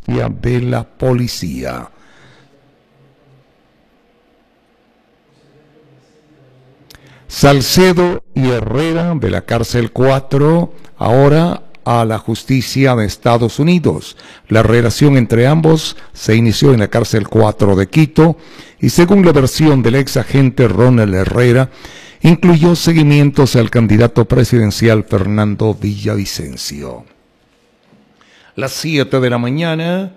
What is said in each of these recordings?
de la policía. Salcedo y Herrera de la cárcel 4 ahora a la justicia de Estados Unidos. La relación entre ambos se inició en la cárcel 4 de Quito y según la versión del ex agente Ronald Herrera, incluyó seguimientos al candidato presidencial Fernando Villavicencio. Las 7 de la mañana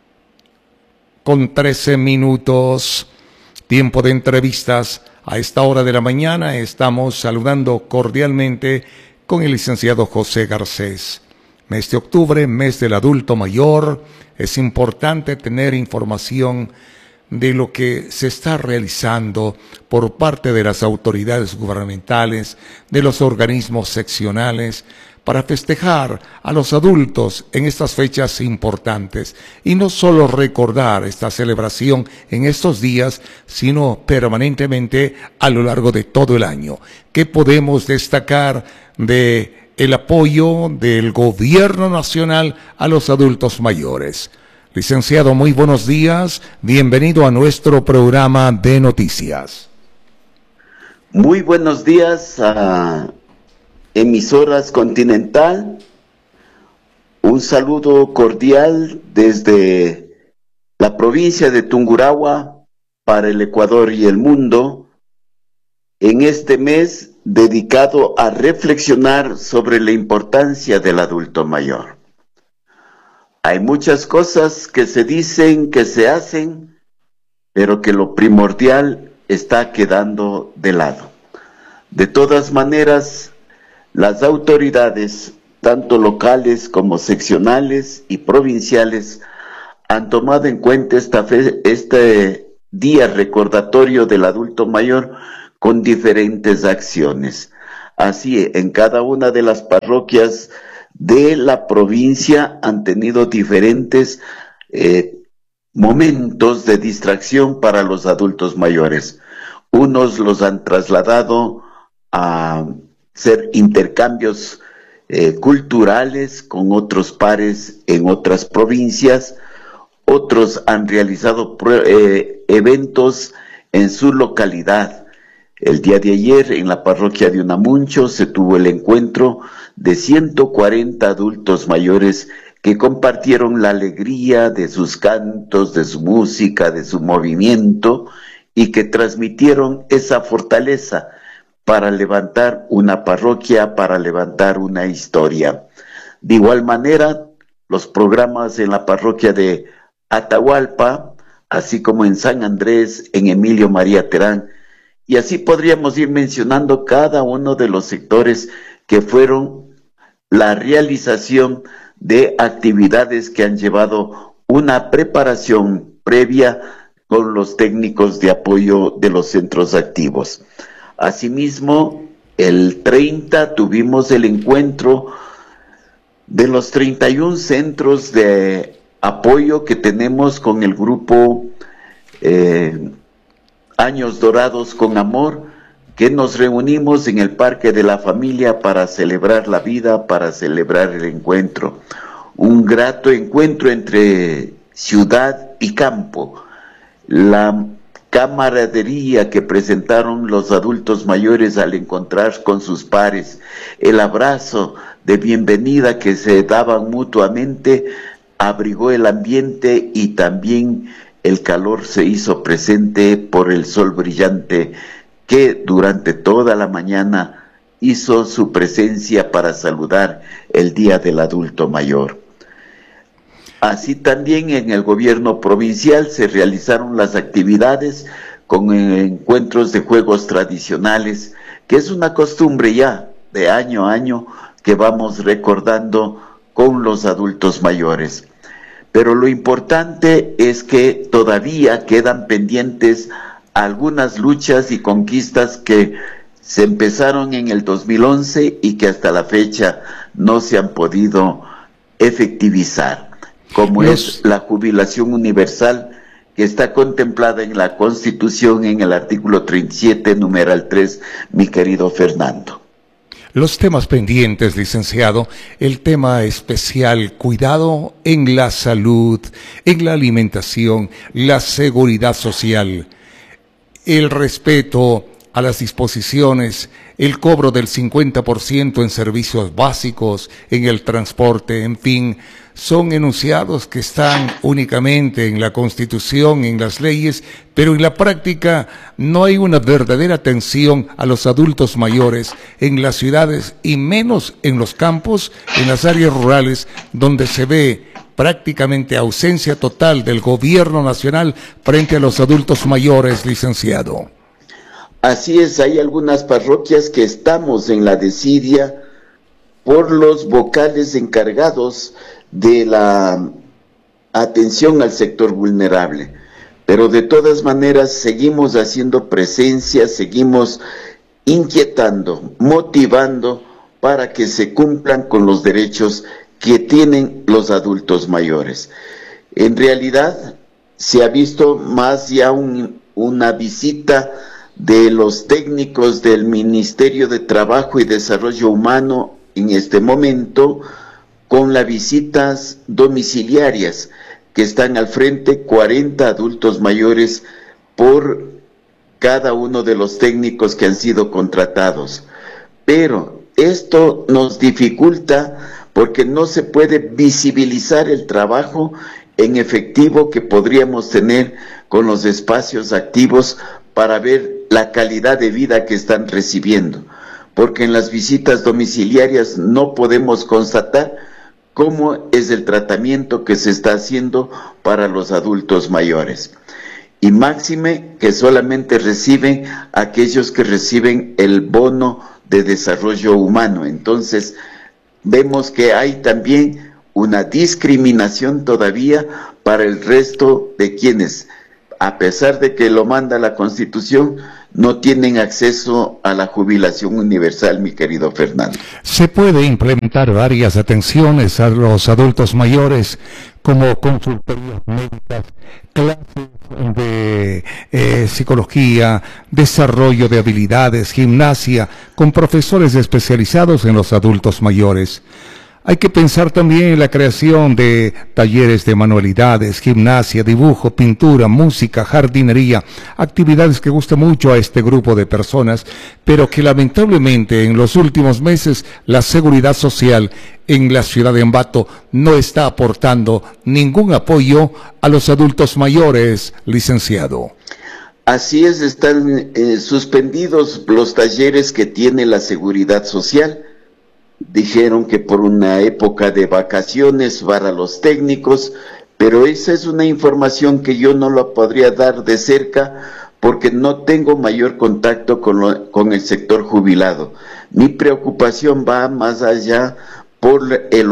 con 13 minutos, tiempo de entrevistas. A esta hora de la mañana estamos saludando cordialmente con el licenciado José Garcés. Mes de octubre, mes del adulto mayor, es importante tener información de lo que se está realizando por parte de las autoridades gubernamentales, de los organismos seccionales, para festejar a los adultos en estas fechas importantes. Y no solo recordar esta celebración en estos días, sino permanentemente a lo largo de todo el año. ¿Qué podemos destacar de el apoyo del gobierno nacional a los adultos mayores? Licenciado, muy buenos días. Bienvenido a nuestro programa de noticias. Muy buenos días a Emisoras Continental. Un saludo cordial desde la provincia de Tungurahua para el Ecuador y el mundo en este mes dedicado a reflexionar sobre la importancia del adulto mayor. Hay muchas cosas que se dicen, que se hacen, pero que lo primordial está quedando de lado. De todas maneras, las autoridades, tanto locales como seccionales y provinciales, han tomado en cuenta este día recordatorio del adulto mayor con diferentes acciones. Así, en cada una de las parroquias de la provincia han tenido diferentes momentos de distracción para los adultos mayores. Unos los han trasladado a hacer intercambios culturales con otros pares en otras provincias. Otros han realizado eventos en su localidad. El día de ayer en la parroquia de Unamuncho se tuvo el encuentro de 140 adultos mayores que compartieron la alegría de sus cantos, de su música, de su movimiento y que transmitieron esa fortaleza para levantar una parroquia, para levantar una historia. De igual manera, los programas en la parroquia de Atahualpa, así como en San Andrés, en Emilio María Terán, y así podríamos ir mencionando cada uno de los sectores que fueron la realización de actividades que han llevado una preparación previa con los técnicos de apoyo de los centros activos. Asimismo, el 30 tuvimos el encuentro de los 31 centros de apoyo que tenemos con el grupo Años Dorados con Amor, que nos reunimos en el Parque de la Familia para celebrar la vida, para celebrar el encuentro. Un grato encuentro entre ciudad y campo. La camaradería que presentaron los adultos mayores al encontrar con sus pares, el abrazo de bienvenida que se daban mutuamente, abrigó el ambiente y también el calor se hizo presente por el sol brillante que durante toda la mañana hizo su presencia para saludar el Día del Adulto Mayor. Así también en el gobierno provincial se realizaron las actividades con encuentros de juegos tradicionales, que es una costumbre ya de año a año que vamos recordando con los adultos mayores. Pero lo importante es que todavía quedan pendientes algunas luchas y conquistas que se empezaron en el 2011 y que hasta la fecha no se han podido efectivizar, como es la jubilación universal que está contemplada en la Constitución en el artículo 37, numeral 3, mi querido Fernando. Los temas pendientes, licenciado, el tema especial, cuidado en la salud, en la alimentación, la seguridad social, el respeto a las disposiciones, el cobro del 50% en servicios básicos, en el transporte, en fin, son enunciados que están únicamente en la Constitución, en las leyes, pero en la práctica no hay una verdadera atención a los adultos mayores en las ciudades y menos en los campos, en las áreas rurales, donde se ve prácticamente ausencia total del gobierno nacional frente a los adultos mayores, licenciado. Así es, hay algunas parroquias que estamos en la desidia por los vocales encargados de la atención al sector vulnerable, pero de todas maneras seguimos haciendo presencia, seguimos inquietando, motivando para que se cumplan con los derechos que tienen los adultos mayores. En realidad se ha visto más ya una visita de los técnicos del Ministerio de Trabajo y Desarrollo Humano en este momento, con las visitas domiciliarias que están al frente, 40 adultos mayores por cada uno de los técnicos que han sido contratados. Pero esto nos dificulta porque no se puede visibilizar el trabajo en efectivo que podríamos tener con los espacios activos para ver la calidad de vida que están recibiendo, porque en las visitas domiciliarias no podemos constatar cómo es el tratamiento que se está haciendo para los adultos mayores. Y máxime que solamente reciben aquellos que reciben el bono de desarrollo humano. Entonces, vemos que hay también una discriminación todavía para el resto de quienes, a pesar de que lo manda la Constitución, no tienen acceso a la jubilación universal, mi querido Fernando. Se puede implementar varias atenciones a los adultos mayores, como consultorías médicas, clases de psicología, desarrollo de habilidades, gimnasia, con profesores especializados en los adultos mayores. Hay que pensar también en la creación de talleres de manualidades, gimnasia, dibujo, pintura, música, jardinería, actividades que gustan mucho a este grupo de personas, pero que lamentablemente en los últimos meses la seguridad social en la ciudad de Ambato no está aportando ningún apoyo a los adultos mayores, licenciado. Así es, están suspendidos los talleres que tiene la seguridad social. Dijeron que por una época de vacaciones para los técnicos, pero esa es una información que yo no la podría dar de cerca porque no tengo mayor contacto con el sector jubilado. Mi preocupación va más allá por el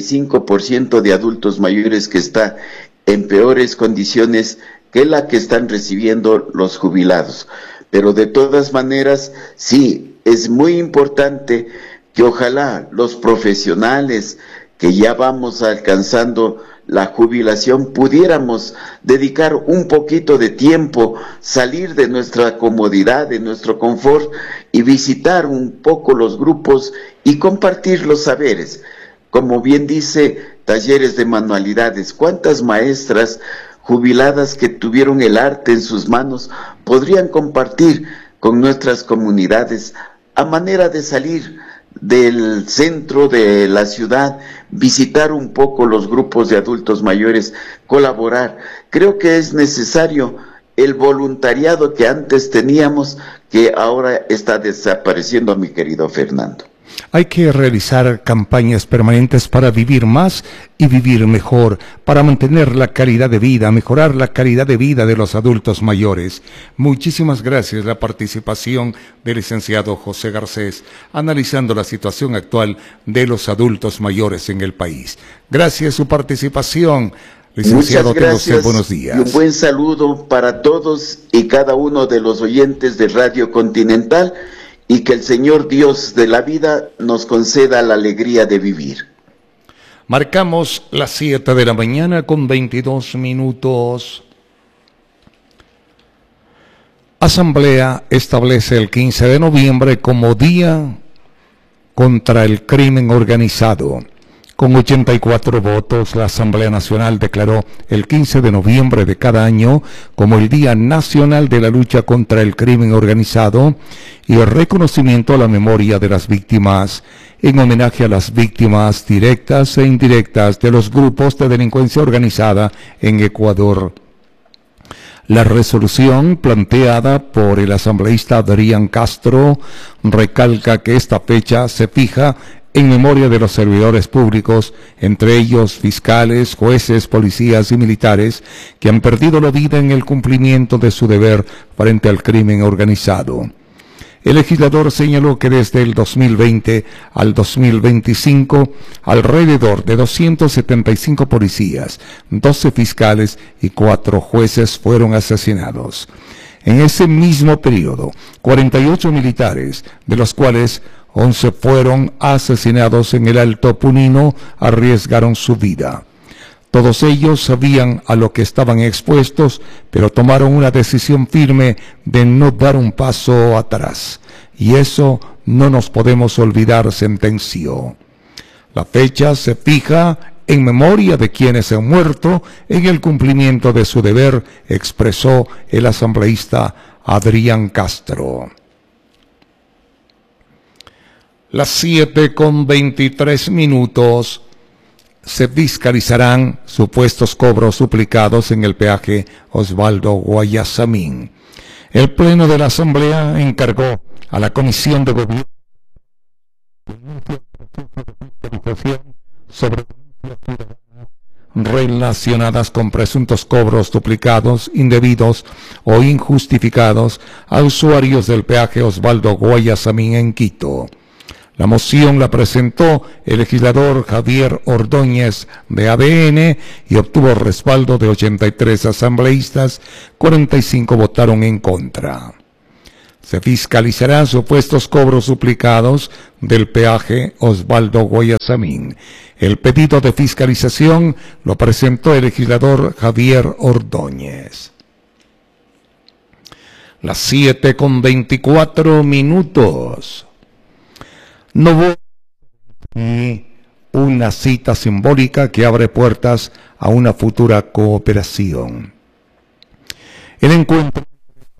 85% de adultos mayores que está en peores condiciones que la que están recibiendo los jubilados. Pero de todas maneras, sí, es muy importante que ojalá los profesionales que ya vamos alcanzando la jubilación pudiéramos dedicar un poquito de tiempo, salir de nuestra comodidad, de nuestro confort y visitar un poco los grupos y compartir los saberes. Como bien dice, talleres de manualidades. ¿Cuántas maestras jubiladas que tuvieron el arte en sus manos podrían compartir con nuestras comunidades a manera de salir del centro de la ciudad, visitar un poco los grupos de adultos mayores, colaborar? Creo que es necesario el voluntariado que antes teníamos, que ahora está desapareciendo, mi querido Fernando. Hay que realizar campañas permanentes para vivir más y vivir mejor, para mantener la calidad de vida, mejorar la calidad de vida de los adultos mayores. Muchísimas gracias la participación del licenciado José Garcés, analizando la situación actual de los adultos mayores en el país. Gracias su participación. Licenciado, muchas gracias, tenga usted buenos días. Y un buen saludo para todos y cada uno de los oyentes de Radio Continental, y que el Señor Dios de la vida nos conceda la alegría de vivir. Marcamos las 7 de la mañana con 22 minutos. Asamblea establece el 15 de noviembre como Día contra el crimen organizado. Con 84 votos, la Asamblea Nacional declaró el 15 de noviembre de cada año como el Día Nacional de la Lucha contra el Crimen Organizado y el reconocimiento a la memoria de las víctimas, en homenaje a las víctimas directas e indirectas de los grupos de delincuencia organizada en Ecuador. La resolución planteada por el asambleísta Adrián Castro recalca que esta fecha se fija en memoria de los servidores públicos, entre ellos fiscales, jueces, policías y militares, que han perdido la vida en el cumplimiento de su deber frente al crimen organizado. El legislador señaló que desde el 2020 al 2025, alrededor de 275 policías, 12 fiscales y 4 jueces fueron asesinados. En ese mismo periodo, 48 militares, de los cuales 11 fueron asesinados en el Alto Punino, arriesgaron su vida. Todos ellos sabían a lo que estaban expuestos, pero tomaron una decisión firme de no dar un paso atrás. Y eso no nos podemos olvidar, sentenció. La fecha se fija en memoria de quienes han muerto en el cumplimiento de su deber, expresó el asambleísta Adrián Castro. Las 7:23. Se fiscalizarán supuestos cobros duplicados en el peaje Osvaldo Guayasamín. El Pleno de la Asamblea encargó a la Comisión de Gobierno sobre relacionadas con presuntos cobros duplicados, indebidos o injustificados a usuarios del peaje Osvaldo Guayasamín en Quito. La moción la presentó el legislador Javier Ordóñez de ADN y obtuvo respaldo de 83 asambleístas, 45 votaron en contra. Se fiscalizarán supuestos cobros duplicados del peaje Osvaldo Guayasamín. El pedido de fiscalización lo presentó el legislador Javier Ordóñez. Las 7:24. No hubo una cita simbólica que abre puertas a una futura cooperación. El encuentro